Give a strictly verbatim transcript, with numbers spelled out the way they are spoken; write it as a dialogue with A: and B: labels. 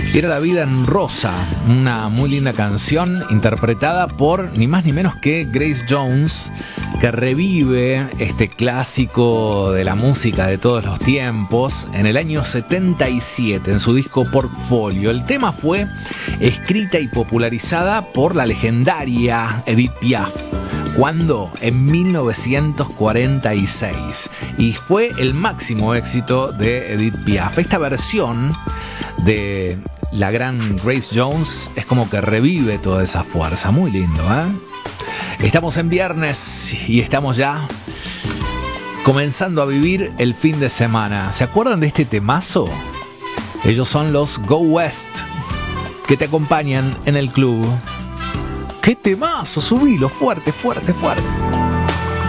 A: Era la vida en rosa, una muy linda canción interpretada por ni más ni menos que Grace Jones, que revive este clásico de la música de todos los tiempos en el año setenta y siete en su disco Portfolio. El tema fue escrita y popularizada por la legendaria Edith Piaf. ¿Cuándo? En mil novecientos cuarenta y seis. Y fue el máximo éxito de Edith Piaf. Esta versión de la gran Grace Jones es como que revive toda esa fuerza. Muy lindo, ¿eh? Estamos en viernes y estamos ya comenzando a vivir el fin de semana. ¿Se acuerdan de este temazo? Ellos son los Go West, que te acompañan en el club. ¡Qué temazo! Subilo fuerte, fuerte, fuerte.